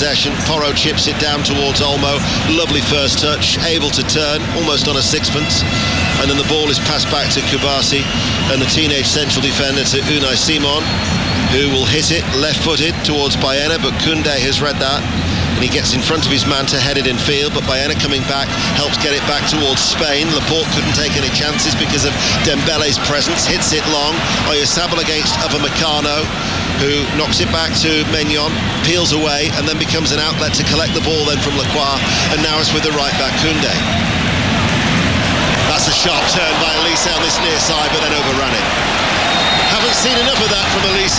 possession. Porro chips it down towards Olmo. Lovely first touch, able to turn, almost on a sixpence. And then the ball is passed back to Kubasi and the teenage central defender to Unai Simon, who will hit it left-footed towards Baena, but Koundé has read that. And he gets in front of his man to head it in field, but Baena coming back helps get it back towards Spain. Laporte couldn't take any chances because of Dembele's presence, hits it long. Oyarzabal against Upamecano, who knocks it back to Maignan, peels away, and then becomes an outlet to collect the ball then from Lacroix, and now it's with the right back Koundé. That's a sharp turn by Elise on this near side, but then overran it. Haven't seen enough of that from Elise.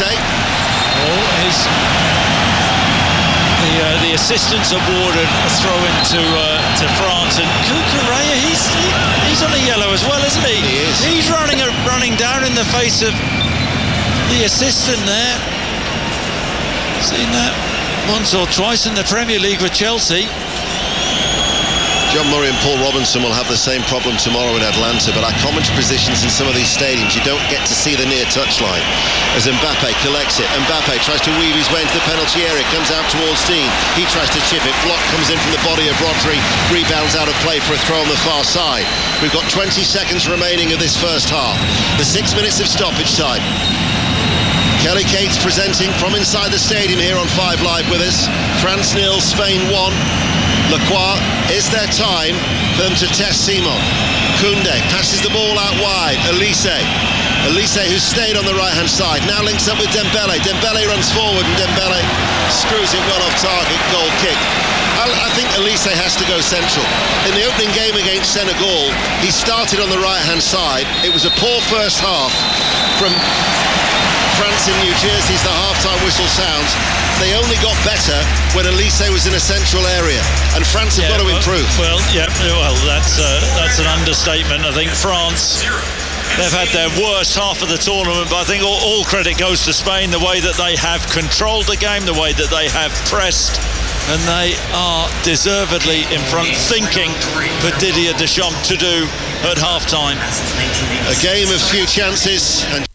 The assistants awarded a throw-in to France, and Cucurella, he's on a yellow as well, isn't he? He is. He's running down in the face of the assistant there. Seen that once or twice in the Premier League with Chelsea. John Murray and Paul Robinson will have the same problem tomorrow in Atlanta, but our commentary positions in some of these stadiums, you don't get to see the near touchline. As Mbappe collects it, Mbappe tries to weave his way into the penalty area, comes out towards Dean, he tries to chip it, block comes in from the body of Rodri, rebounds out of play for a throw on the far side. We've got 20 seconds remaining of this first half, the 6 minutes of stoppage time. Kelly Cates presenting from inside the stadium here on 5 Live with us. France 0, Spain 1. Lacroix, is there time for them to test Simon? Koundé passes the ball out wide. Elise, who's stayed on the right-hand side, now links up with Dembele. Dembele runs forward and Dembele screws it well off target. Goal kick. I think Elise has to go central. In the opening game against Senegal, he started on the right-hand side. It was a poor first half from France in New Jersey as the half-time whistle sounds. They only got better when Elise was in a central area, and France have got to improve. That's an understatement. I think France, they've had their worst half of the tournament, but I think all credit goes to Spain, the way that they have controlled the game, the way that they have pressed, and they are deservedly in front, thinking for Didier Deschamps to do at half-time. A game of few chances, and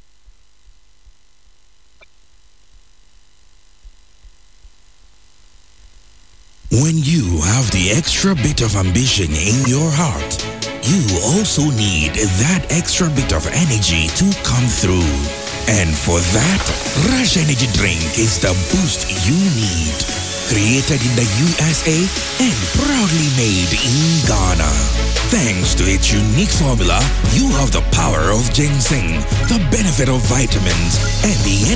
when you have the extra bit of ambition in your heart, you also need that extra bit of energy to come through. And for that, Rush Energy Drink is the boost you need. Created in the USA and proudly made in Ghana. Thanks to its unique formula, you have the power of ginseng, the benefit of vitamins, and the